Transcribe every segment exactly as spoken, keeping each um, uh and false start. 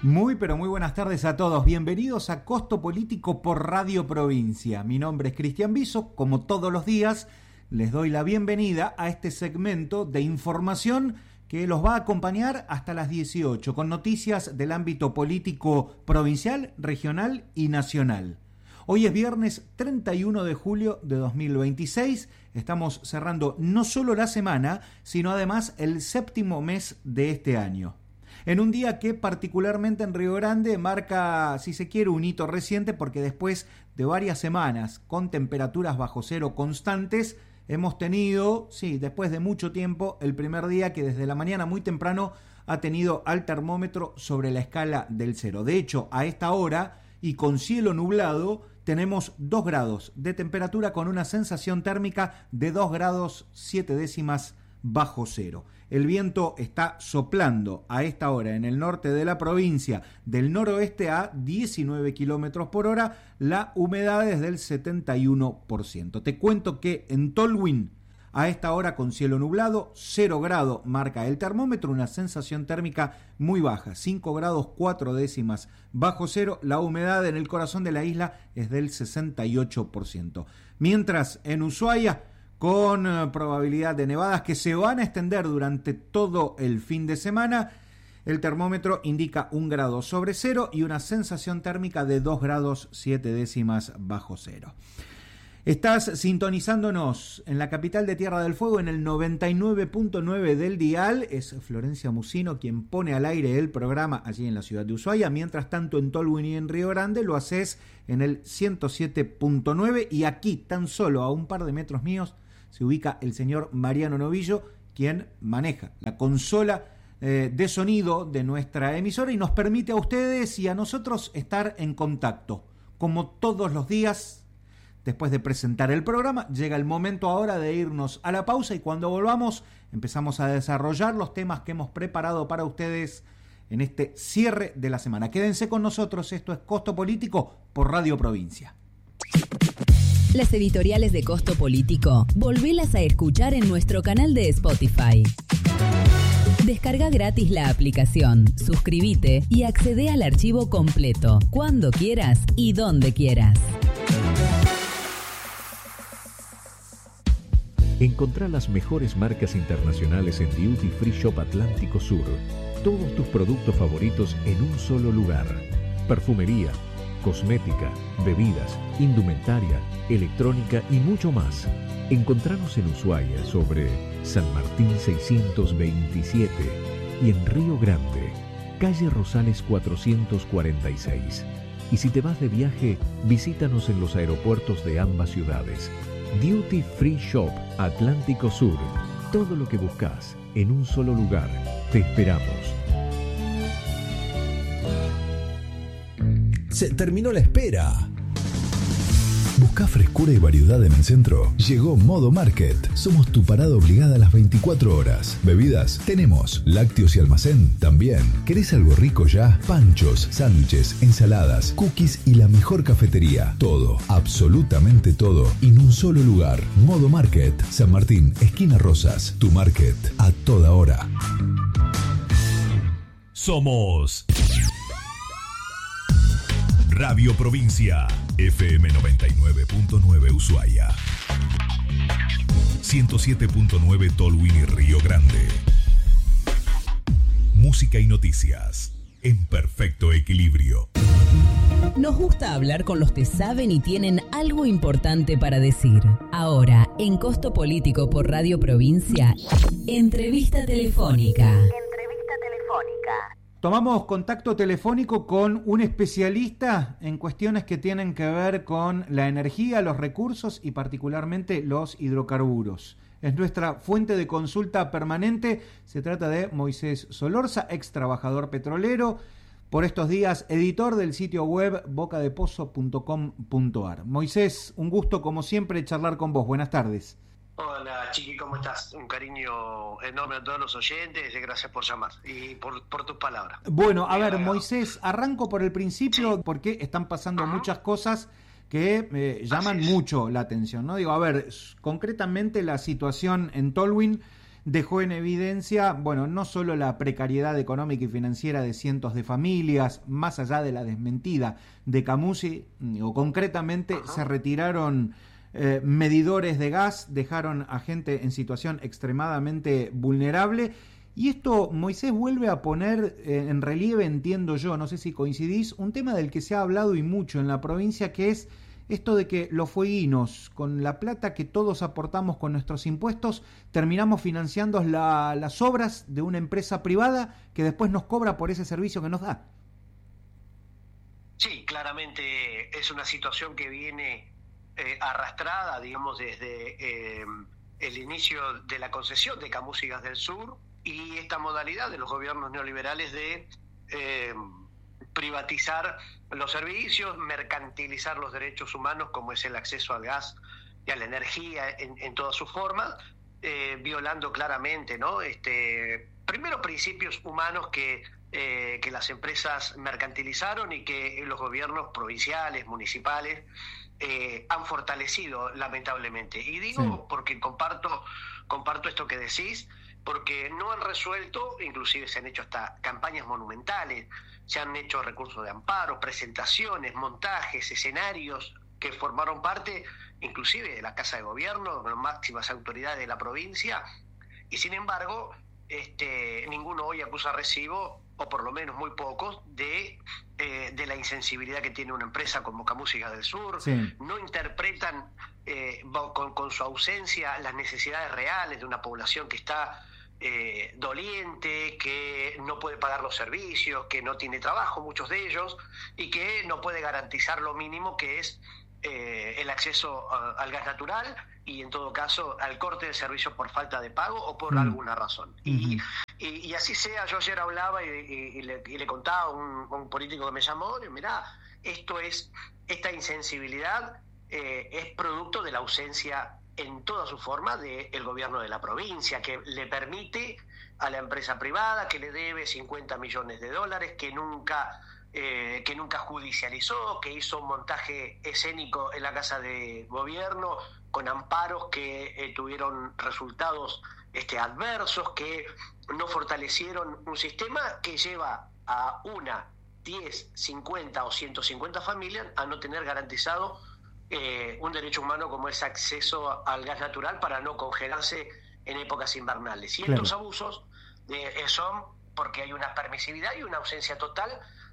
Muy pero muy buenas tardes a todos, bienvenidos a Costo Político por Radio Provincia. Mi nombre es Cristian Biso, como todos los días les doy la bienvenida a este segmento de información que los va a acompañar hasta las dieciocho con noticias del ámbito político provincial, regional y nacional. Hoy es viernes treinta y uno de julio de dos mil veintiséis, estamos cerrando no solo la semana, sino además el séptimo mes de este año. En un día que particularmente en Río Grande marca, si se quiere, un hito reciente porque después de varias semanas con temperaturas bajo cero constantes, hemos tenido, sí, después de mucho tiempo, el primer día que desde la mañana muy temprano ha tenido al termómetro sobre la escala del cero. De hecho, a esta hora y con cielo nublado, tenemos dos grados de temperatura con una sensación térmica de dos grados siete décimas bajo cero. El viento está soplando a esta hora en el norte de la provincia del noroeste a diecinueve kilómetros por hora, la humedad es del setenta y uno por ciento. Te cuento que en Tolwyn, a esta hora con cielo nublado, cero grado marca el termómetro, una sensación térmica muy baja, cinco grados cuatro décimas bajo cero, la humedad en el corazón de la isla es del sesenta y ocho por ciento. Mientras en Ushuaia, con uh, probabilidad de nevadas que se van a extender durante todo el fin de semana, el termómetro indica un grado sobre cero y una sensación térmica de dos grados siete décimas bajo cero. Estás sintonizándonos en la capital de Tierra del Fuego en el noventa y nueve punto nueve del dial. Es Florencia Musino quien pone al aire el programa allí en la ciudad de Ushuaia. Mientras tanto en Tolwyn y en Río Grande lo haces en el ciento siete punto nueve y aquí tan solo a un par de metros míos se ubica el señor Mariano Novillo, quien maneja la consola eh, de sonido de nuestra emisora y nos permite a ustedes y a nosotros estar en contacto. Como todos los días, después de presentar el programa, llega el momento ahora de irnos a la pausa y cuando volvamos empezamos a desarrollar los temas que hemos preparado para ustedes en este cierre de la semana. Quédense con nosotros, esto es Costo Político por Radio Provincia. Las editoriales de Costo Político, volvelas a escuchar en nuestro canal de Spotify. Descarga gratis la aplicación, suscríbete y accede al archivo completo, cuando quieras y donde quieras. Encontrá las mejores marcas internacionales en Duty Free Shop Atlántico Sur. Todos tus productos favoritos en un solo lugar. Perfumería, cosmética, bebidas, indumentaria, electrónica y mucho más. Encontranos en Ushuaia sobre San Martín seiscientos veintisiete y en Río Grande, calle Rosales cuatrocientos cuarenta y seis. Y si te vas de viaje, visítanos en los aeropuertos de ambas ciudades. Duty Free Shop Atlántico Sur. Todo lo que buscas en un solo lugar. Te esperamos. Se terminó la espera. ¿Buscás frescura y variedad en el centro? Llegó Modo Market. Somos tu parada obligada a las veinticuatro horas. Bebidas, tenemos. Lácteos y almacén, también. ¿Querés algo rico ya? Panchos, sándwiches, ensaladas, cookies y la mejor cafetería. Todo, absolutamente todo, en un solo lugar. Modo Market. San Martín, esquina Rosas. Tu market, a toda hora. Somos Radio Provincia, F M noventa y nueve punto nueve Ushuaia, ciento siete punto nueve Tolwyn y Río Grande. Música y noticias en perfecto equilibrio. Nos gusta hablar con los que saben y tienen algo importante para decir. Ahora, en Costo Político por Radio Provincia, entrevista telefónica. Entrevista telefónica. Tomamos contacto telefónico con un especialista en cuestiones que tienen que ver con la energía, los recursos y particularmente los hidrocarburos. Es nuestra fuente de consulta permanente. Se trata de Moisés Solorza, ex trabajador petrolero, por estos días editor del sitio web boca de pozo punto com punto a r. Moisés, un gusto como siempre charlar con vos. Buenas tardes. Hola Chiqui, ¿cómo estás? Un cariño enorme a todos los oyentes, gracias por llamar y por, por tus palabras. Bueno, a ver, Moisés, arranco por el principio, sí, porque están pasando uh-huh. muchas cosas que eh, llaman mucho la atención, ¿no? Digo, a ver, concretamente la situación en Tolwyn dejó en evidencia, bueno, no solo la precariedad económica y financiera de cientos de familias, más allá de la desmentida de Camusi, o concretamente uh-huh. se retiraron eh, medidores de gas, dejaron a gente en situación extremadamente vulnerable. Y esto, Moisés, vuelve a poner eh, en relieve, entiendo yo, no sé si coincidís, un tema del que se ha hablado y mucho en la provincia, que es esto de que los fueguinos, con la plata que todos aportamos con nuestros impuestos, terminamos financiando la, las obras de una empresa privada que después nos cobra por ese servicio que nos da. Sí, claramente es una situación que viene eh, arrastrada, digamos, desde eh, el inicio de la concesión de Camusi Gas del Sur, y esta modalidad de los gobiernos neoliberales de eh, privatizar los servicios, mercantilizar los derechos humanos, como es el acceso al gas y a la energía en, en todas sus formas, eh, violando claramente, ¿no? Este, primero, principios humanos que, eh, que las empresas mercantilizaron y que los gobiernos provinciales, municipales, eh, han fortalecido, lamentablemente. Y digo sí. porque comparto, comparto esto que decís, porque no han resuelto, inclusive se han hecho hasta campañas monumentales, se han hecho recursos de amparo, presentaciones, montajes, escenarios que formaron parte inclusive de la Casa de Gobierno, de las máximas autoridades de la provincia, y sin embargo este, ninguno hoy acusa recibo, o por lo menos muy pocos, de, eh, de la insensibilidad que tiene una empresa como Camusi Gas del Sur. Sí. No interpretan eh, con, con su ausencia las necesidades reales de una población que está Eh, doliente, que no puede pagar los servicios, que no tiene trabajo, muchos de ellos, y que no puede garantizar lo mínimo que es eh, el acceso a, al gas natural y en todo caso al corte de servicios por falta de pago o por mm. alguna razón. Mm-hmm. Y, y, y así sea, yo ayer hablaba y, y, y, le, y le contaba a un, un político que me llamó, y mirá, esto es, esta insensibilidad eh, es producto de la ausencia en toda su forma del gobierno de la provincia, que le permite a la empresa privada, que le debe cincuenta millones de dólares, que nunca eh, que nunca judicializó, que hizo un montaje escénico en la Casa de Gobierno con amparos que eh, tuvieron resultados este, adversos, que no fortalecieron un sistema que lleva a una, diez, cincuenta o ciento cincuenta familias a no tener garantizado Eh, un derecho humano como es acceso al gas natural para no congelarse en épocas invernales. Y claro. estos abusos de, eh, son porque hay una permisividad y una ausencia total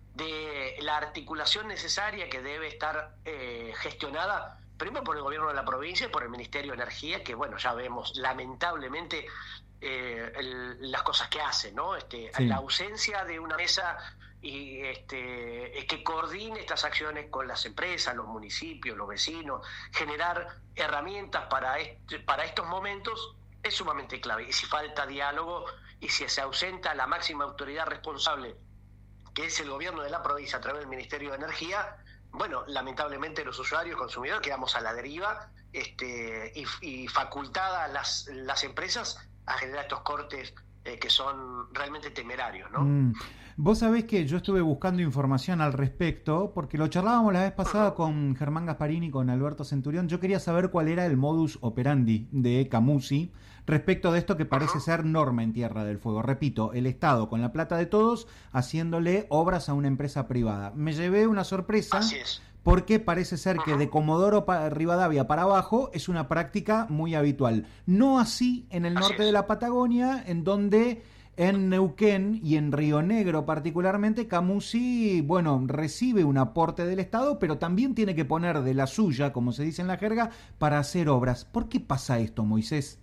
de la articulación necesaria que debe estar eh, gestionada primero por el gobierno de la provincia y por el Ministerio de Energía, que bueno, ya vemos lamentablemente eh, el, las cosas que hace, ¿no? Este, sí. La ausencia de una mesa y este que coordine estas acciones con las empresas, los municipios, los vecinos, generar herramientas para este, para estos momentos es sumamente clave. Y si falta diálogo y si se ausenta la máxima autoridad responsable, que es el gobierno de la provincia a través del Ministerio de Energía, bueno, lamentablemente los usuarios, consumidores, quedamos a la deriva este, y, y facultada las, las empresas a generar estos cortes eh, que son realmente temerarios, ¿no? Mm. Vos sabés que yo estuve buscando información al respecto, porque lo charlábamos la vez pasada con Germán Gasparini y con Alberto Centurión. Yo quería saber cuál era el modus operandi de Camusi respecto de esto que parece ser norma en Tierra del Fuego. Repito, el Estado con la plata de todos haciéndole obras a una empresa privada. Me llevé una sorpresa porque parece ser que de Comodoro para Rivadavia para abajo es una práctica muy habitual. No así en el norte de la Patagonia, en donde en Neuquén y en Río Negro particularmente, Camusi, bueno, recibe un aporte del Estado, pero también tiene que poner de la suya, como se dice en la jerga, para hacer obras. ¿Por qué pasa esto, Moisés?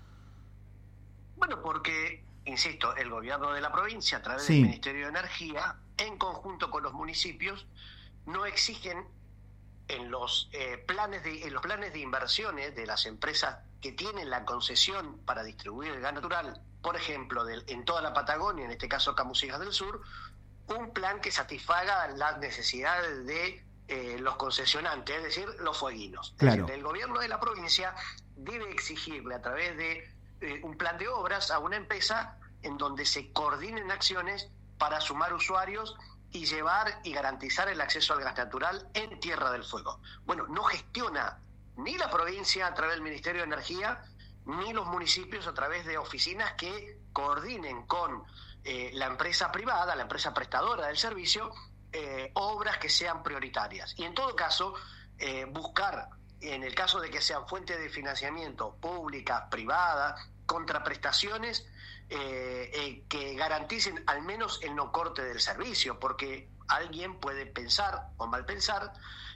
Bueno, porque, insisto, el gobierno de la provincia, a través sí. del Ministerio de Energía, en conjunto con los municipios, no exigen en los eh, planes de en los planes de inversiones de las empresas que tienen la concesión para distribuir el gas natural, por ejemplo, del, en toda la Patagonia, en este caso Camusi Gas del Sur, un plan que satisfaga las necesidades de eh, los concesionantes, es decir, los fueguinos. Claro. Es decir, el gobierno de la provincia debe exigirle a través de eh, un plan de obras a una empresa en donde se coordinen acciones para sumar usuarios y llevar y garantizar el acceso al gas natural en Tierra del Fuego. Bueno, no gestiona ni la provincia a través del Ministerio de Energía, ni los municipios a través de oficinas que coordinen con eh, la empresa privada, la empresa prestadora del servicio, eh, obras que sean prioritarias. Y en todo caso, eh, buscar, en el caso de que sean fuentes de financiamiento públicas, privadas, contraprestaciones eh, eh, que garanticen al menos el no corte del servicio, porque alguien puede pensar o mal pensar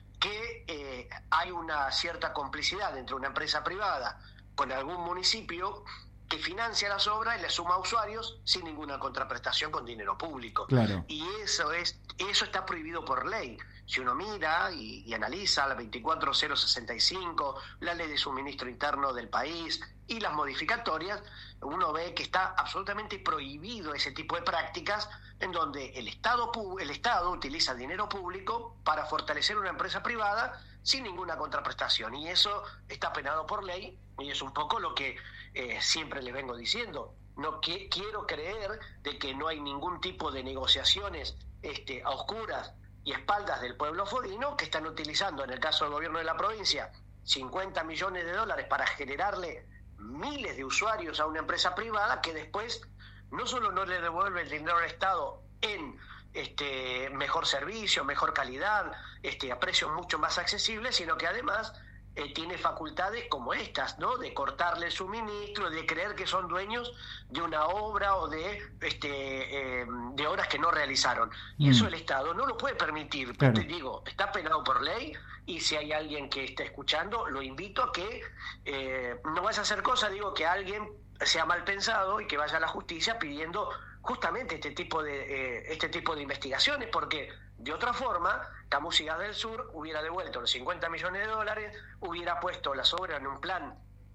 que eh, hay una cierta complicidad entre una empresa privada con algún municipio que financia las obras y le suma a usuarios sin ninguna contraprestación con dinero público. Claro. Y eso es eso está prohibido por ley. Si uno mira y, y analiza la veinticuatro mil sesenta y cinco, la ley de suministro interno del país y las modificatorias, uno ve que está absolutamente prohibido ese tipo de prácticas en donde el Estado, el Estado utiliza dinero público para fortalecer una empresa privada sin ninguna contraprestación. Y eso está penado por ley y es un poco lo que eh, siempre le vengo diciendo. No que, quiero creer de que no hay ningún tipo de negociaciones este, a oscuras y espaldas del pueblo fodino que están utilizando, en el caso del gobierno de la provincia, cincuenta millones de dólares para generarle miles de usuarios a una empresa privada que después no solo no le devuelve el dinero al Estado en este mejor servicio, mejor calidad, este a precios mucho más accesibles, sino que además eh, tiene facultades como estas, ¿no? De cortarle el suministro, de creer que son dueños de una obra o de este eh, de obras que no realizaron. Y mm. eso el Estado no lo puede permitir. Claro. Te digo, está penado por ley. Y si hay alguien que esté escuchando, lo invito a que eh, no vaya a hacer cosa, digo, que alguien sea mal pensado y que vaya a la justicia pidiendo justamente este tipo de eh, este tipo de investigaciones, porque de otra forma, Camus y Gas del Sur hubiera devuelto los cincuenta millones de dólares, hubiera puesto las obras en un plan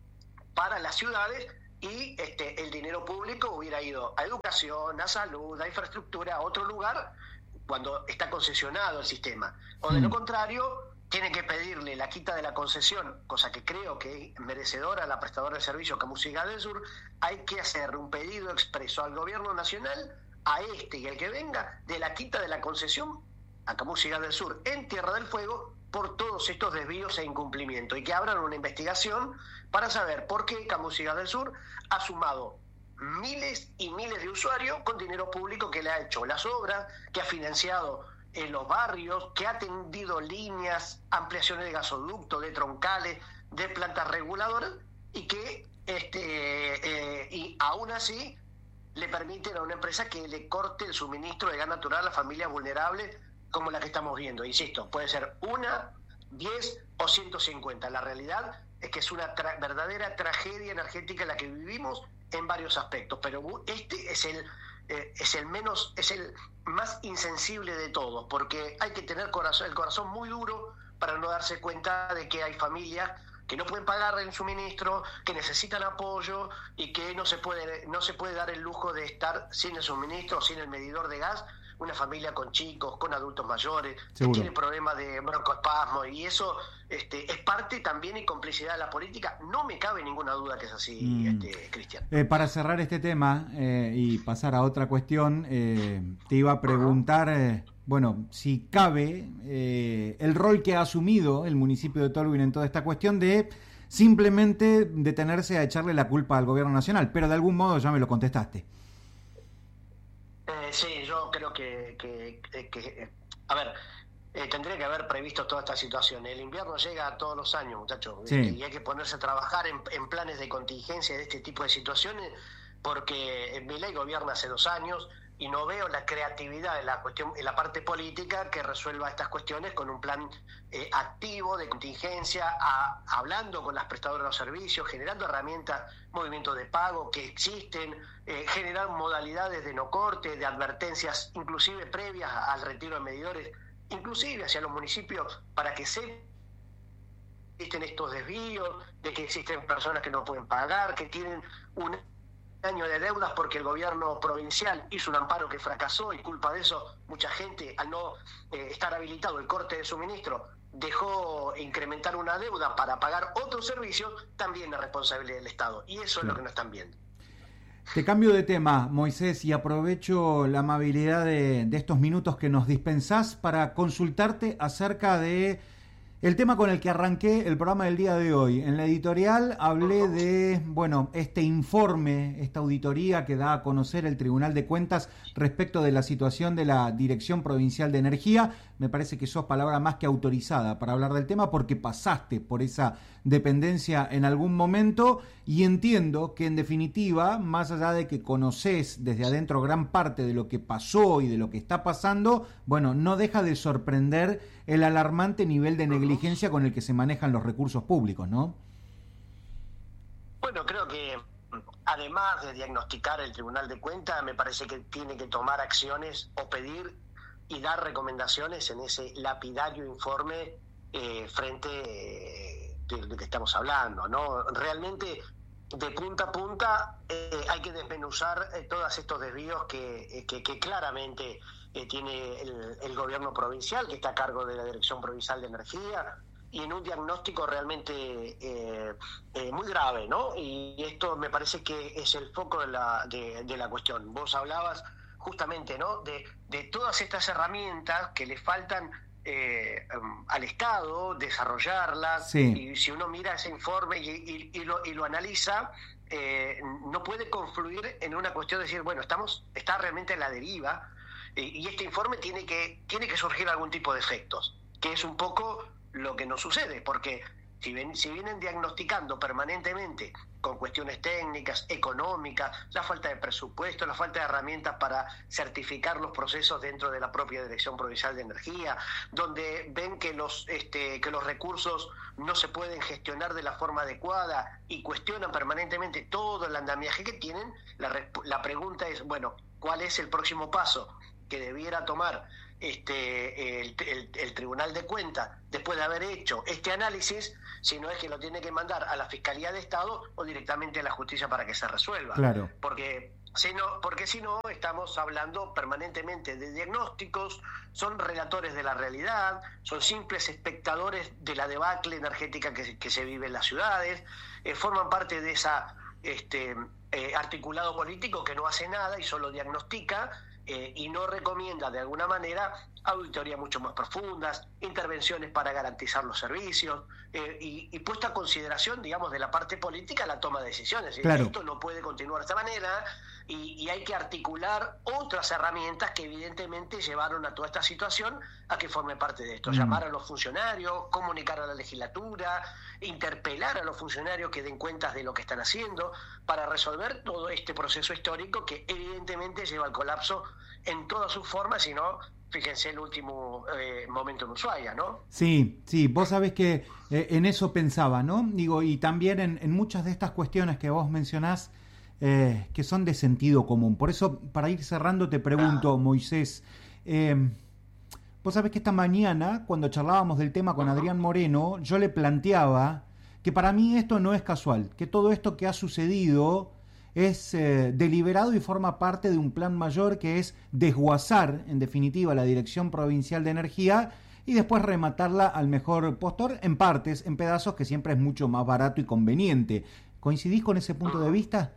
para las ciudades y este el dinero público hubiera ido a educación, a salud, a infraestructura, a otro lugar, cuando está concesionado el sistema. O de lo contrario, tiene que pedirle la quita de la concesión, cosa que creo que es merecedora la prestadora de servicio Camus y Gas del Sur. Hay que hacer un pedido expreso al gobierno nacional, a este y el que venga, de la quita de la concesión a Camus y Gas del Sur en Tierra del Fuego por todos estos desvíos e incumplimientos, y que abran una investigación para saber por qué Camus y Gas del Sur ha sumado miles y miles de usuarios con dinero público, que le ha hecho las obras, que ha financiado en los barrios, que ha tendido líneas, ampliaciones de gasoductos, de troncales, de plantas reguladoras, y que este eh, y aún así le permiten a una empresa que le corte el suministro de gas natural a familias vulnerables como la que estamos viendo. Insisto, puede ser una, diez o ciento cincuenta. La realidad es que es una tra- verdadera tragedia energética en la que vivimos en varios aspectos, pero este es el eh, es el menos es el más insensible de todos, porque hay que tener corazón, el corazón muy duro para no darse cuenta de que hay familias que no pueden pagar el suministro, que necesitan apoyo y que no se puede no se puede dar el lujo de estar sin el suministro, sin el medidor de gas. Una familia con chicos, con adultos mayores, Seguro. que tiene problemas de broncoespasmo, y eso este, es parte también y complicidad de la política. No me cabe ninguna duda que es así, mm. este, Cristian. Eh, para cerrar este tema eh, y pasar a otra cuestión, eh, te iba a preguntar, eh, bueno, si cabe eh, el rol que ha asumido el municipio de Tolwyn en toda esta cuestión de simplemente detenerse a echarle la culpa al gobierno nacional, pero de algún modo ya me lo contestaste. Eh, sí, yo creo que, que, que, que a ver, eh, tendría que haber previsto toda esta situación. El invierno llega todos los años, muchachos, sí. y hay que ponerse a trabajar en, en planes de contingencia de este tipo de situaciones, porque Milei gobierna hace dos años y no veo la creatividad en la cuestión, en la parte política, que resuelva estas cuestiones con un plan eh, activo de contingencia, a, hablando con las prestadoras de los servicios, generando herramientas, movimientos de pago que existen, eh, generar modalidades de no corte, de advertencias, inclusive previas al retiro de medidores, inclusive hacia los municipios, para que sepan que existen estos desvíos, de que existen personas que no pueden pagar, que tienen un año de deudas porque el gobierno provincial hizo un amparo que fracasó, y culpa de eso mucha gente, al no eh, estar habilitado el corte de suministro, dejó incrementar una deuda para pagar otros servicios. También es responsabilidad del Estado, y eso sí. es lo que no están viendo. Te cambio de tema, Moisés, y aprovecho la amabilidad de, de estos minutos que nos dispensás para consultarte acerca de El tema con el que arranqué el programa del día de hoy. En la editorial hablé de, bueno, este informe, esta auditoría que da a conocer el Tribunal de Cuentas respecto de la situación de la Dirección Provincial de Energía. Me parece que sos palabra más que autorizada para hablar del tema porque pasaste por esa dependencia en algún momento y entiendo que en definitiva, más allá de que conocés desde adentro gran parte de lo que pasó y de lo que está pasando, bueno, no deja de sorprender el alarmante nivel de negligencia con el que se manejan los recursos públicos, ¿no? Bueno, creo que además de diagnosticar el Tribunal de Cuentas, me parece que tiene que tomar acciones o pedir y dar recomendaciones en ese lapidario informe eh, frente eh, de lo que estamos hablando, ¿no? Realmente, de punta a punta, eh, hay que desmenuzar eh, todos estos desvíos que, eh, que, que claramente eh, tiene el, el gobierno provincial, que está a cargo de la Dirección Provincial de Energía, y en un diagnóstico realmente eh, eh, muy grave, ¿no? Y esto me parece que es el foco de la, de, de la cuestión. Vos hablabas justamente, ¿no?, de, de todas estas herramientas que le faltan eh, um, al Estado, desarrollarlas, sí. Y si uno mira ese informe y, y, y, lo, y lo analiza, eh, no puede confluir en una cuestión de decir, bueno, estamos está realmente en la deriva, eh, y este informe tiene que, tiene que surgir algún tipo de efectos, que es un poco lo que nos sucede, porque si, ven, si vienen diagnosticando permanentemente con cuestiones técnicas, económicas, la falta de presupuesto, la falta de herramientas para certificar los procesos dentro de la propia Dirección Provincial de Energía, donde ven que los este, que los recursos no se pueden gestionar de la forma adecuada y cuestionan permanentemente todo el andamiaje que tienen, la, la pregunta es, bueno, ¿cuál es el próximo paso que debiera tomar este el, el, el Tribunal de Cuentas después de haber hecho este análisis, si no es que lo tiene que mandar a la Fiscalía de Estado o directamente a la Justicia para que se resuelva? Claro. Porque si no, porque si no estamos hablando permanentemente de diagnósticos, son relatores de la realidad, son simples espectadores de la debacle energética que, que se vive en las ciudades, eh, forman parte de esa este eh, articulado político que no hace nada y solo diagnostica. Eh, y no recomienda de alguna manera auditorías mucho más profundas, intervenciones para garantizar los servicios eh, y, y puesta a consideración, digamos, de la parte política la toma de decisiones. Claro. Esto no puede continuar de esta manera y, y hay que articular otras herramientas que evidentemente llevaron a toda esta situación a que forme parte de esto. Mm. Llamar a los funcionarios, comunicar a la legislatura, interpelar a los funcionarios que den cuentas de lo que están haciendo para resolver todo este proceso histórico que evidentemente lleva al colapso en todas sus formas, y no, fíjense el último eh, momento en Ushuaia, ¿no? Sí, sí, vos sabés que eh, en eso pensaba, ¿no? Digo, y también en, en muchas de estas cuestiones que vos mencionás, eh, que son de sentido común. Por eso, para ir cerrando, te pregunto, ah. Moisés, eh, vos sabés que esta mañana, cuando charlábamos del tema con Adrián Moreno, yo le planteaba que para mí esto no es casual, que todo esto que ha sucedido es eh, deliberado y forma parte de un plan mayor que es desguazar, en definitiva, la Dirección Provincial de Energía y después rematarla al mejor postor en partes, en pedazos, que siempre es mucho más barato y conveniente. ¿Coincidís con ese punto de vista?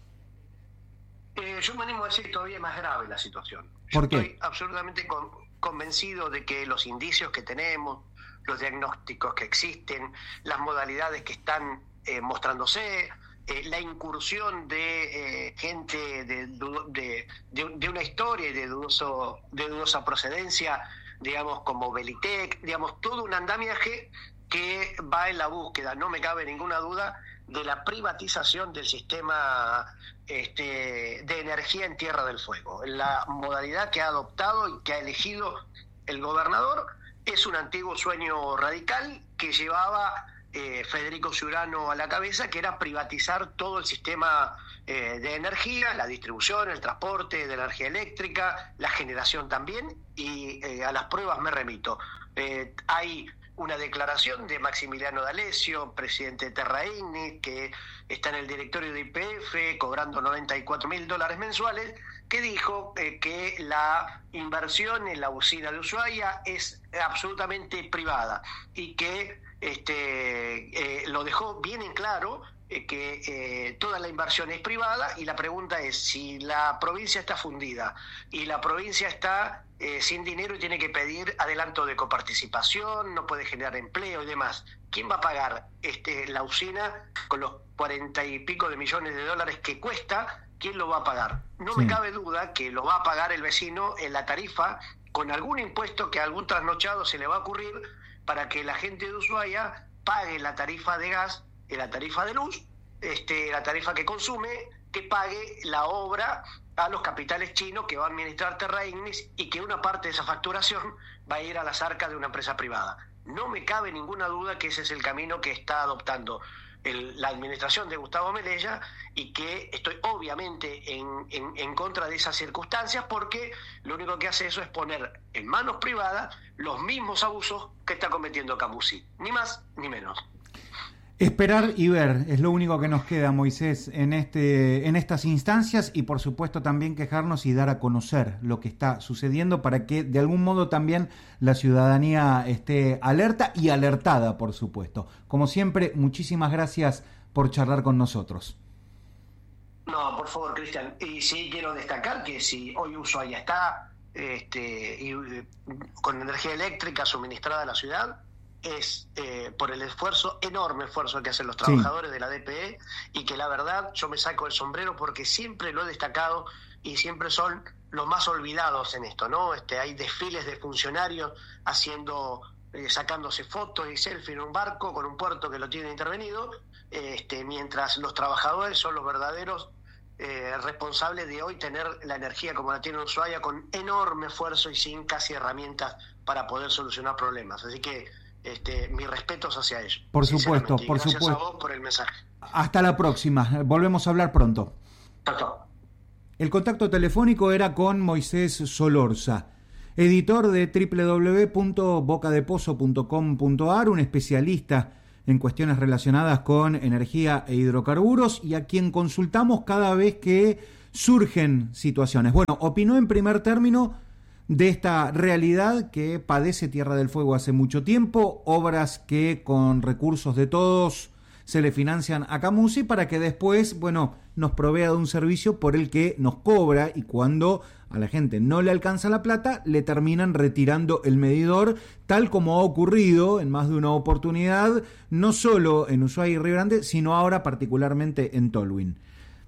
Eh, yo me animo a decir que todavía es más grave la situación. ¿Por yo qué? Estoy absolutamente con, convencido de que los indicios que tenemos, los diagnósticos que existen, las modalidades que están eh, mostrándose, Eh, la incursión de eh, gente de, de, de, de una historia y de, dudoso, de dudosa procedencia, digamos, como Belitec, digamos, todo un andamiaje que va en la búsqueda, no me cabe ninguna duda, de la privatización del sistema este, de energía en Tierra del Fuego. La modalidad que ha adoptado y que ha elegido el gobernador es un antiguo sueño radical que llevaba Eh, Federico Ciurano a la cabeza, que era privatizar todo el sistema eh, de energía, la distribución, el transporte de energía eléctrica, la generación también, y eh, a las pruebas me remito. Eh, hay una declaración de Maximiliano D'Alessio, presidente de Terra Ignis, que está en el directorio de Y P F, cobrando noventa y cuatro mil dólares mensuales, que dijo eh, que la inversión en la usina de Ushuaia es absolutamente privada y que Este, eh, lo dejó bien en claro eh, que eh, toda la inversión es privada, y la pregunta es, si la provincia está fundida y la provincia está eh, sin dinero y tiene que pedir adelanto de coparticipación, no puede generar empleo y demás, ¿quién va a pagar este, la usina con los cuarenta y pico de millones de dólares que cuesta? ¿Quién lo va a pagar? No sí. me cabe duda que lo va a pagar el vecino en la tarifa, con algún impuesto que a algún trasnochado se le va a ocurrir, para que la gente de Ushuaia pague la tarifa de gas, la tarifa de luz, este, la tarifa que consume, que pague la obra a los capitales chinos que va a administrar Terra Ignis, y que una parte de esa facturación va a ir a las arcas de una empresa privada. No me cabe ninguna duda que ese es el camino que está adoptando el, la administración de Gustavo Melella, y que estoy obviamente en, en, en contra de esas circunstancias, porque lo único que hace eso es poner en manos privadas los mismos abusos que está cometiendo Camusi, ni más ni menos. Esperar y ver es lo único que nos queda, Moisés, en este en estas instancias, y por supuesto también quejarnos y dar a conocer lo que está sucediendo, para que de algún modo también la ciudadanía esté alerta y alertada, por supuesto. Como siempre, muchísimas gracias por charlar con nosotros. No, por favor, Cristian. Y sí quiero destacar que si hoy Ushuaia está este, y, con energía eléctrica suministrada a la ciudad, es eh, por el esfuerzo, enorme esfuerzo que hacen los trabajadores sí. de la D P E, y que la verdad yo me saco el sombrero, porque siempre lo he destacado y siempre son los más olvidados en esto, ¿no? Este, hay desfiles de funcionarios haciendo, eh, sacándose fotos y selfies en un barco con un puerto que lo tiene intervenido, este, mientras los trabajadores son los verdaderos eh, responsables de hoy tener la energía como la tiene Ushuaia, con enorme esfuerzo y sin casi herramientas para poder solucionar problemas. Así que Este, mis respetos hacia ellos. Por supuesto, por gracias supuesto. a vos por el mensaje. Hasta la próxima. Volvemos a hablar pronto. Chao, chao. El contacto telefónico era con Moisés Solorza, editor de doble u doble u doble u punto boca de pozo punto com punto a r, un especialista en cuestiones relacionadas con energía e hidrocarburos, y a quien consultamos cada vez que surgen situaciones. Bueno, opinó en primer término de esta realidad que padece Tierra del Fuego hace mucho tiempo, obras que con recursos de todos se le financian a Camusi, para que después, bueno, nos provea de un servicio por el que nos cobra, y cuando a la gente no le alcanza la plata, le terminan retirando el medidor, tal como ha ocurrido en más de una oportunidad, no solo en Ushuaia y Río Grande, sino ahora particularmente en Tolwyn.